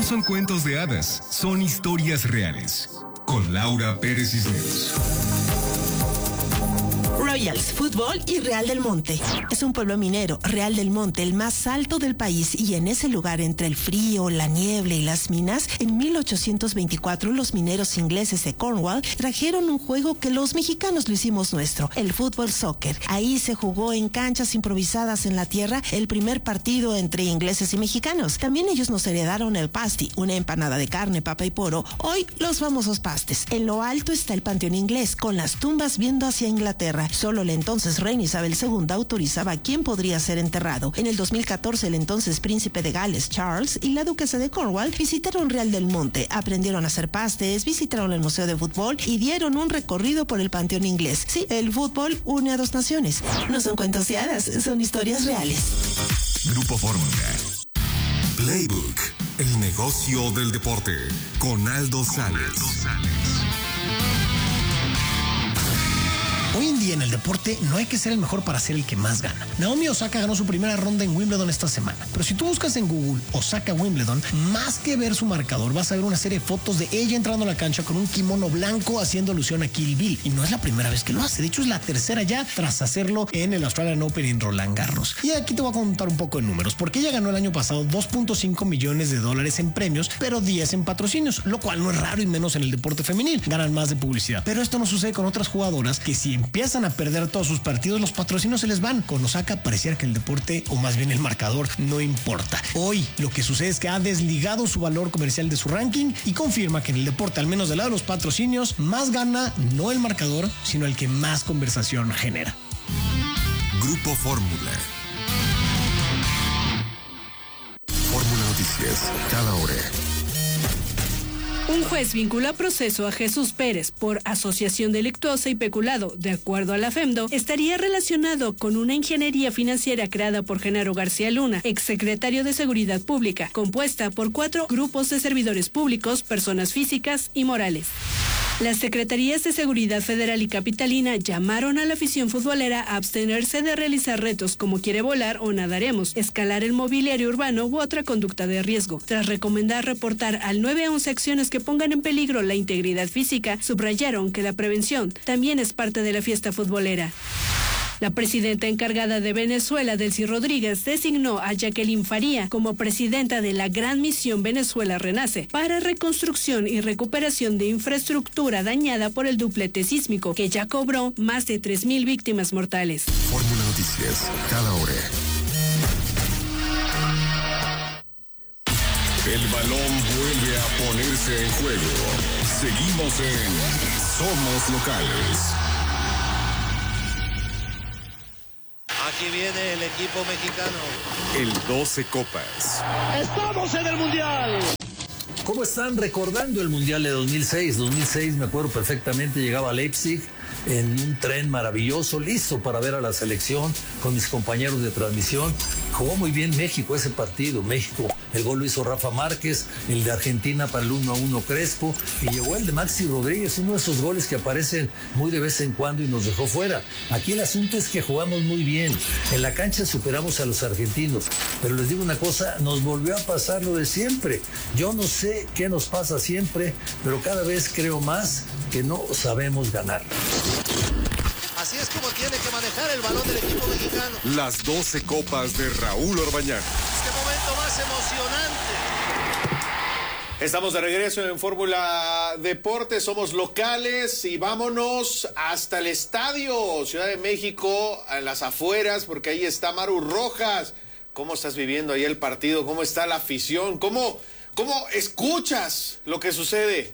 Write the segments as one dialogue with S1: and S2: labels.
S1: son cuentos de hadas, son historias reales. Con Laura Pérez Cisneros.
S2: Royals, Fútbol y Real del Monte. Es un pueblo minero, Real del Monte, el más alto del país, y en ese lugar, entre el frío, la niebla y las minas, en 1824 los mineros ingleses de Cornwall trajeron un juego que los mexicanos lo hicimos nuestro, el fútbol soccer. Ahí se jugó en canchas improvisadas en la tierra el primer partido entre ingleses y mexicanos. También ellos nos heredaron el pasty, una empanada de carne, papa y poro, hoy los famosos pastes. En lo alto está el panteón inglés, con las tumbas viendo hacia Inglaterra. Solo la entonces reina Isabel II autorizaba quién podría ser enterrado. En el 2014, el entonces príncipe de Gales, Charles, y la duquesa de Cornwall visitaron Real del Monte, aprendieron a hacer pastes, visitaron el Museo de Fútbol y dieron un recorrido por el panteón inglés. Sí, el fútbol une a dos naciones. No son cuentos de hadas, son historias reales.
S1: Grupo Fórmula. Playbook, el negocio del deporte, con Aldo Sales.
S3: Hoy en día en el deporte no hay que ser el mejor para ser el que más gana. Naomi Osaka ganó su primera ronda en Wimbledon esta semana. Pero si tú buscas en Google Osaka Wimbledon, más que ver su marcador, vas a ver una serie de fotos de ella entrando a la cancha con un kimono blanco haciendo alusión a Kill Bill. Y no es la primera vez que lo hace. De hecho, es la tercera ya tras hacerlo en el Australian Open en Roland Garros. Y aquí te voy a contar un poco de números, porque ella ganó el año pasado $2.5 millones en premios, pero 10 en patrocinios, lo cual no es raro y menos en el deporte femenil. Ganan más de publicidad. Pero esto no sucede con otras jugadoras que si empiezan a perder todos sus partidos, los patrocinios se les van. Con Osaka pareciera que el deporte, o más bien el marcador, no importa. Hoy lo que sucede es que ha desligado su valor comercial de su ranking y confirma que en el deporte, al menos del lado de los patrocinios, más gana no el marcador, sino el que más conversación genera.
S1: Grupo Fórmula. Fórmula Noticias, cada hora.
S4: Un juez vincula a proceso a Jesús Pérez por asociación delictuosa y peculado. De acuerdo a la FEMDO, estaría relacionado con una ingeniería financiera creada por Genaro García Luna, exsecretario de Seguridad Pública, compuesta por 4 grupos de servidores públicos, personas físicas y morales. Las Secretarías de Seguridad Federal y Capitalina llamaron a la afición futbolera a abstenerse de realizar retos como quiere volar o nadaremos, escalar el mobiliario urbano u otra conducta de riesgo. Tras recomendar reportar al 911 acciones que pongan en peligro la integridad física, subrayaron que la prevención también es parte de la fiesta futbolera. La presidenta encargada de Venezuela, Delcy Rodríguez, designó a Jacqueline Faría como presidenta de la Gran Misión Venezuela Renace para reconstrucción y recuperación de infraestructura dañada por el duplete sísmico, que ya cobró más de 3,000 víctimas mortales.
S1: Fórmula Noticias, cada hora. El balón vuelve a ponerse en juego. Seguimos en Somos Locales.
S5: Aquí viene el equipo mexicano.
S1: El 12 Copas.
S6: ¡Estamos en el Mundial!
S7: ¿Cómo están recordando el Mundial de 2006? 2006 me acuerdo perfectamente, llegaba a Leipzig en un tren maravilloso, listo para ver a la selección con mis compañeros de transmisión. Jugó muy bien México ese partido. México, el gol lo hizo Rafa Márquez, el de Argentina para el 1-1 Crespo, y llegó el de Maxi Rodríguez, uno de esos goles que aparecen muy de vez en cuando y nos dejó fuera. Aquí el asunto es que jugamos muy bien. En la cancha superamos a los argentinos, pero les digo una cosa, nos volvió a pasar lo de siempre. Yo no sé qué nos pasa siempre, pero cada vez creo más que no sabemos ganar.
S5: Así es como tiene que manejar el balón del equipo mexicano.
S1: Las 12 Copas de Raúl Orbañanos.
S5: Este momento más emocionante.
S8: Estamos de regreso en Fórmula Deportes, somos locales y vámonos hasta el estadio Ciudad de México, a las afueras, porque ahí está Maru Rojas. ¿Cómo estás viviendo ahí el partido? ¿Cómo está la afición? ¿Cómo escuchas lo que sucede?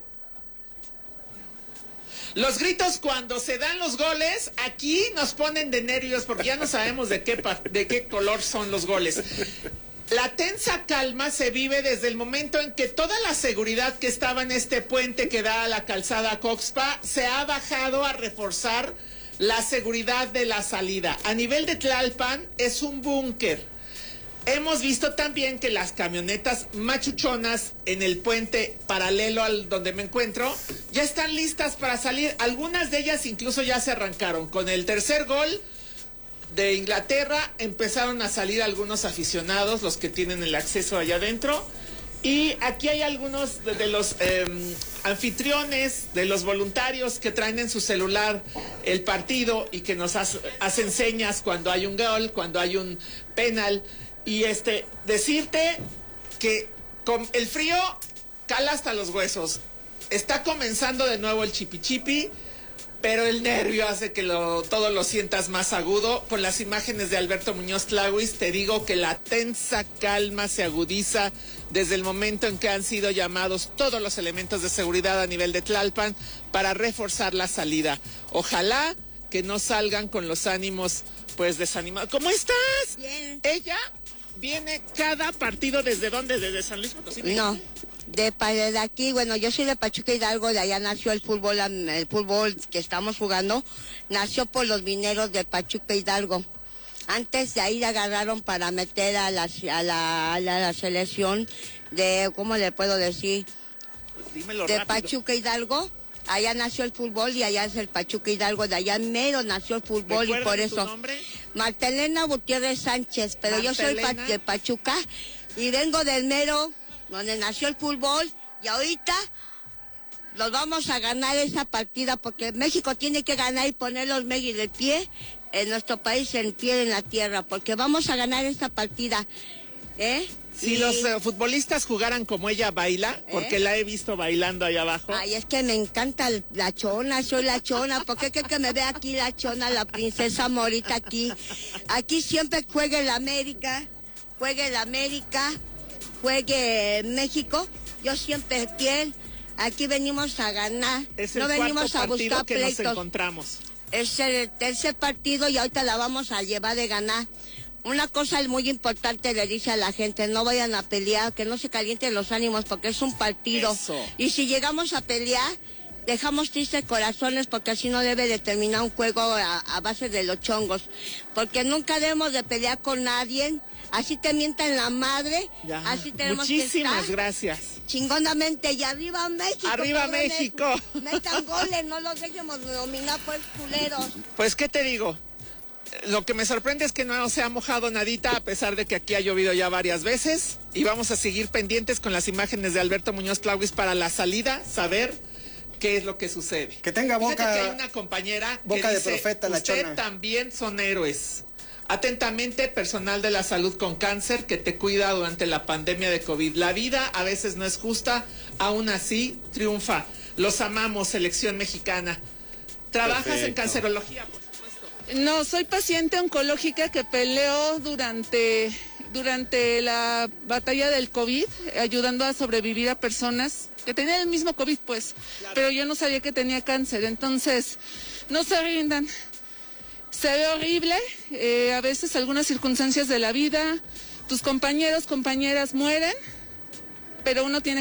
S9: Los gritos cuando se dan los goles, aquí nos ponen de nervios porque ya no sabemos de qué color son los goles. La tensa calma se vive desde el momento en que toda la seguridad que estaba en este puente que da a la calzada Coxpa se ha bajado a reforzar la seguridad de la salida. A nivel de Tlalpan es un búnker. Hemos visto también que las camionetas machuchonas en el puente paralelo al donde me encuentro ya están listas para salir. Algunas de ellas incluso ya se arrancaron. Con el tercer gol de Inglaterra empezaron a salir algunos aficionados, los que tienen el acceso allá adentro, Y aquí hay algunos de los anfitriones, de los voluntarios que traen en su celular el partido y que nos hacen señas cuando hay un gol, cuando hay un penal. Y decirte que con el frío cala hasta los huesos. Está comenzando de nuevo el chipi-chipi, pero el nervio hace que todo lo sientas más agudo. Con las imágenes de Alberto Muñoz Tlahuis, te digo que la tensa calma se agudiza desde el momento en que han sido llamados todos los elementos de seguridad a nivel de Tlalpan para reforzar la salida. Ojalá que no salgan con los ánimos pues desanimados. ¿Cómo estás?
S10: Bien.
S9: Ella viene cada partido, ¿desde dónde? ¿Desde San Luis Potosí?
S10: No. De aquí, bueno, yo soy de Pachuca Hidalgo, de allá nació el fútbol que estamos jugando, nació por los mineros de Pachuca Hidalgo. Antes de ahí la agarraron para meter a la selección de, ¿cómo le puedo decir?
S9: Pues dímelo
S10: de
S9: rápido.
S10: Pachuca Hidalgo, allá nació el fútbol y allá es el Pachuca Hidalgo, de allá mero nació el fútbol y por eso.
S9: ¿Tu nombre?
S10: Martelena Gutiérrez Sánchez, pero yo soy de Pachuca y vengo del mero donde nació el fútbol y ahorita nos vamos a ganar esa partida porque México tiene que ganar y poner los Megis de pie en nuestro país, en pie en la tierra, porque vamos a ganar esta partida.
S9: Si los futbolistas jugaran como ella baila, porque la he visto bailando allá abajo.
S10: Ay, es que me encanta la chona, soy la chona, ¿por qué que me ve aquí la chona, la princesa Morita aquí? Aquí siempre juegue el América, juegue México, yo siempre fiel, aquí venimos a ganar, no venimos a buscar
S9: que
S10: pleitos.
S9: nos encontramos.
S10: Es el tercer partido y ahorita la vamos a llevar de ganar. Una cosa muy importante le dice a la gente, no vayan a pelear, que no se calienten los ánimos porque es un partido.
S9: Eso.
S10: Y si llegamos a pelear, dejamos tristes corazones porque así no debe de terminar un juego a base de los chongos. Porque nunca debemos de pelear con nadie. Así te mientan la madre,
S9: Ya.
S10: así tenemos
S9: Muchísimas
S10: que estar
S9: gracias.
S10: Chingonamente, y arriba México.
S9: ¡Arriba
S10: cabrones.
S9: México!
S10: Metan goles, no los dejemos dominar pues culeros.
S9: Pues, ¿qué te digo? Lo que me sorprende es que no se ha mojado nadita, a pesar de que aquí ha llovido ya varias veces. Y vamos a seguir pendientes con las imágenes de Alberto Muñoz Tlahuis para la salida, saber qué es lo que sucede.
S11: Que tenga boca.
S9: Fíjate que hay una compañera
S11: boca
S9: que
S11: de
S9: dice,
S11: profeta, la
S9: usted
S11: chona.
S9: también son héroes. Atentamente, personal de la salud con cáncer que te cuida durante la pandemia de COVID. La vida a veces no es justa, aún así triunfa. Los amamos, selección mexicana. ¿Trabajas
S8: Perfecto.
S9: en cancerología, por supuesto?
S12: No, soy paciente oncológica que peleó durante la batalla del COVID, ayudando a sobrevivir a personas que tenían el mismo COVID, pues, claro. Pero yo no sabía que tenía cáncer, entonces no se rindan. Se ve horrible, a veces algunas circunstancias de la vida, tus compañeros, compañeras mueren, pero uno tiene